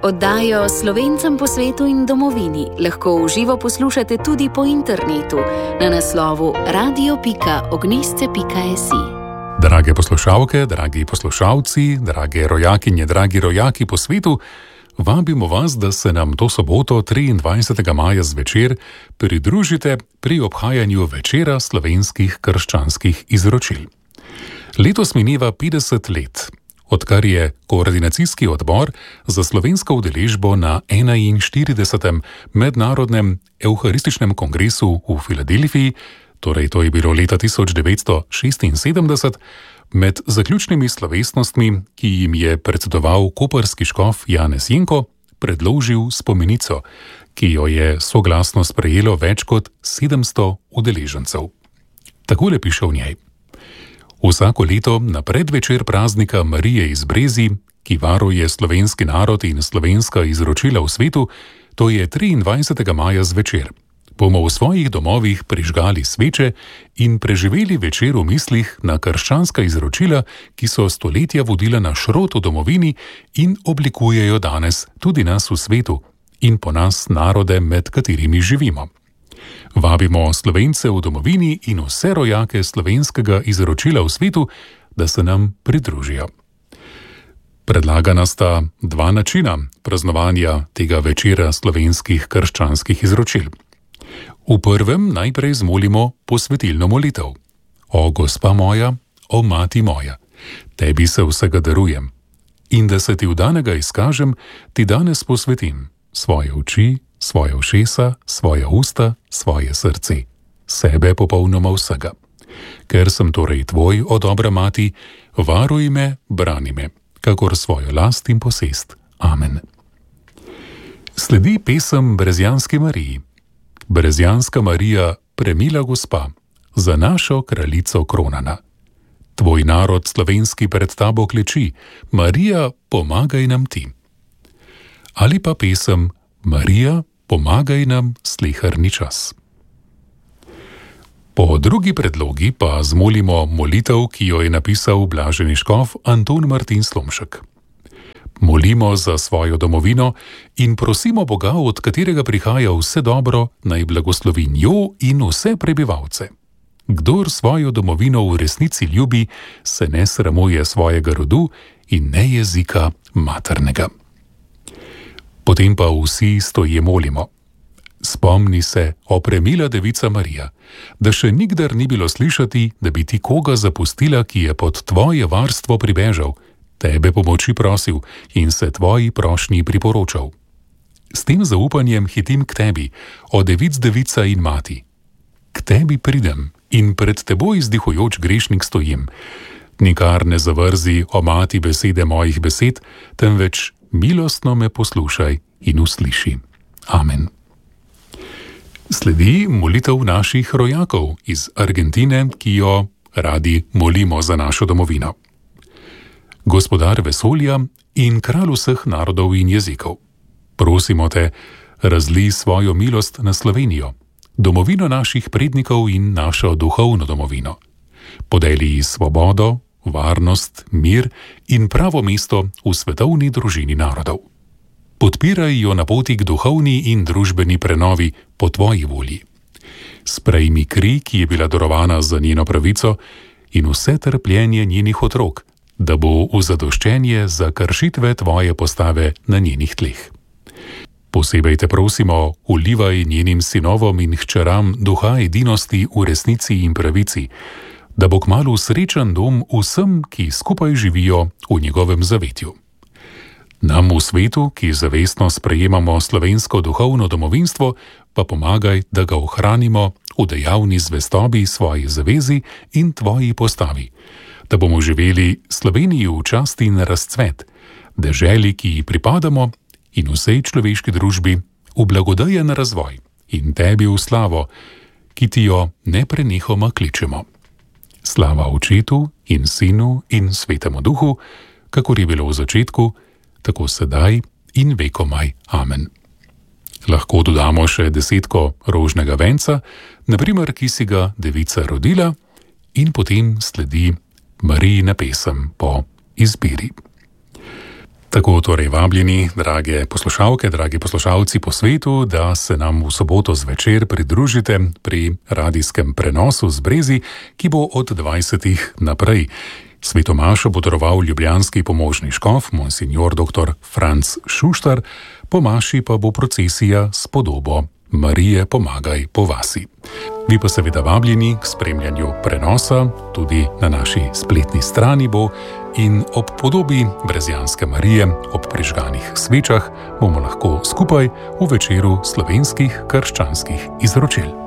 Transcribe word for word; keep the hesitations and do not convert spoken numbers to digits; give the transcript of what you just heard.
Oddajo Slovencem po svetu in domovini lahko v živo poslušate tudi po internetu na naslovu radio pika ognjesce pika si. Drage poslušalke, dragi poslušalci, drage rojakinje, dragi rojaki po svetu, vabimo vas, da se nam to soboto triindvajsetega maja zvečer pridružite pri obhajanju večera slovenskih krščanskih izročil. Letos mineva petdeset let, odkar je Koordinacijski odbor za slovensko udeležbo na enainštiridesetem mednarodnem evharističnem kongresu v Filadelfiji, torej to je bilo leta tisoč devetsto šestinsedemdeset, med zaključnimi slovesnostmi, ki jim je predsedoval koprski škof Janez Jenko, predložil spomenico, ki jo je soglasno sprejelo več kot sedemsto udeležencev. Takole piše v njej. Vsako leto na predvečer praznika Marije iz Brezij, ki varuje slovenski narod in slovenska izročila v svetu, to je triindvajsetega maja zvečer, bomo v svojih domovih prižgali sveče in preživeli večer v mislih na krščanska izročila, ki so stoletja vodila naš rod v domovini in oblikujejo danes tudi nas v svetu in po nas narode, med katerimi živimo. Vabimo Slovence v domovini in vse rojake slovenskega izročila v svetu, da se nam pridružijo. Predlagana sta dva načina praznovanja tega večera slovenskih krščanskih izročil. V prvem najprej zmolimo posvetilno molitev. O gospa moja, o mati moja, tebi se vsega darujem. In da se ti vdanega izkažem, ti danes posvetim svoje oči, svoje ušesa, svoja usta, svoje srce, sebe popolnoma vsega. Ker sem torej tvoj, o dobra mati, varuj me, brani me, kakor svojo last in posest. Amen. Sledi pesem Brezjanski Mariji. Brezjanska Marija, premila gospa, za našo kraljico kronana. Tvoj narod slovenski pred tabo kleči, Marija, pomagaj nam ti. Ali pa pesem Marija, pomagaj nam sleherni čas. Po drugi predlogi pa zmolimo molitev, ki jo je napisal blaženi škof Anton Martin Slomšek. Molimo za svojo domovino in prosimo Boga, od katerega prihaja vse dobro, naj blagoslovi njo in vse prebivalce. Kdor svojo domovino v resnici ljubi, se ne sramuje svojega rodu in ne jezika maternega. Potem pa vsi stoje molimo. Spomni se, o premila devica Marija, da še nikdar ni bilo slišati, da bi ti koga zapustila, ki je pod tvoje varstvo pribežal, tebe pomoči prosil in se tvoji prošnji priporočal. S tem zaupanjem hitim k tebi, o devic devica in mati. K tebi pridem in pred teboj izdihujoč grešnik stojim. Nikar ne zavrzi, o mati, besede mojih besed, temveč milostno me poslušaj in usliši. Amen. Sledi molitev naših rojakov iz Argentine, ki jo radi molimo za našo domovino. Gospodar vesolja in kralj vseh narodov in jezikov, prosimo te, razlij svojo milost na Slovenijo, domovino naših prednikov in našo duhovno domovino. Podeli ji svobodo, varnost, mir in pravo mesto v svetovni družini narodov. Podpiraj jo na poti k duhovni in družbeni prenovi po tvoji volji. Sprejmi kri, ki je bila darovana za njeno pravico, in vse trpljenje njenih otrok, da bo v zadoščenje za kršitve tvoje postave na njenih tleh. Posebej te prosimo, vlivaj njenim sinovom in hčeram duha edinosti v resnici in pravici, da bo kmalu srečen dom vsem, ki skupaj živijo v njegovem zavetju. Nam v svetu, ki zavestno sprejemamo slovensko duhovno domovinstvo, pa pomagaj, da ga ohranimo v dejavni zvestobi svoji zavezi in tvoji postavi, da bomo živeli Sloveniji v čast in razcvet, deželi, ki ji pripadamo, in vsej človeški družbi v blagodajen razvoj in tebi v slavo, ki ti jo neprenehoma kličemo. Slava Očetu in Sinu in Svetemu Duhu, kakor je bilo v začetku, tako sedaj in vekomaj. Amen. Lahko dodamo še desetko rožnega venca, na primer, ki si ga devica rodila, in potem sledi Marijina pesem po izbiri. Tako torej vabljeni, drage poslušalke, dragi poslušalci po svetu, da se nam v soboto zvečer pridružite pri radijskem prenosu z Brezi, ki bo od dvajsetih naprej. Sveto mašo bo daroval ljubljanski pomožni škof, monsignor dr. Franc Šuštar, po maši pa bo procesija s podobo Marije pomagaj po vasi. Vi pa seveda vabljeni k spremljanju prenosa, tudi na naši spletni strani bo, in ob podobi Brezjanske Marije, ob prižganih svečah, bomo lahko skupaj v večeru slovenskih krščanskih izročil.